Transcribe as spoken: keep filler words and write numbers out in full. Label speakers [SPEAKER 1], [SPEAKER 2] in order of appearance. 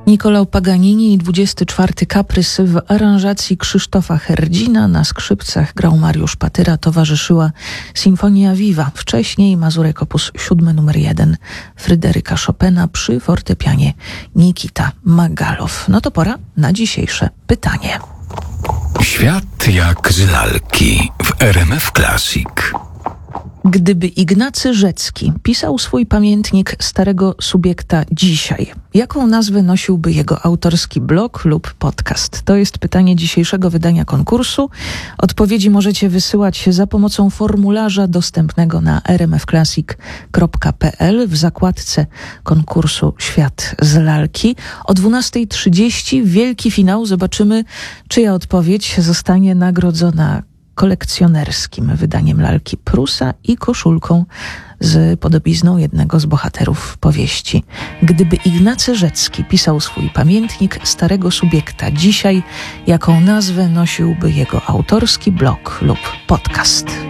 [SPEAKER 1] Niccolò Paganini i dwudziesty czwarty kaprys w aranżacji Krzysztofa Herdzina. Na skrzypcach grał Mariusz Patyra, towarzyszyła Sinfonia Viva. Wcześniej Mazurek op. siódmy numer jeden Fryderyka Chopina przy fortepianie Nikita Magalow. No to pora na dzisiejsze pytanie.
[SPEAKER 2] Świat jak z lalki w R M F Classic.
[SPEAKER 1] Gdyby Ignacy Rzecki pisał swój pamiętnik starego subiekta dzisiaj, jaką nazwę nosiłby jego autorski blog lub podcast? To jest pytanie dzisiejszego wydania konkursu. Odpowiedzi możecie wysyłać za pomocą formularza dostępnego na r m f classic kropka p l w zakładce konkursu Świat z lalki. O dwunasta trzydzieści wielki finał. Zobaczymy, czyja odpowiedź zostanie nagrodzona kolekcjonerskim wydaniem lalki Prusa i koszulką z podobizną jednego z bohaterów powieści. Gdyby Ignacy Rzecki pisał swój pamiętnik starego subiekta dzisiaj, jaką nazwę nosiłby jego autorski blog lub podcast?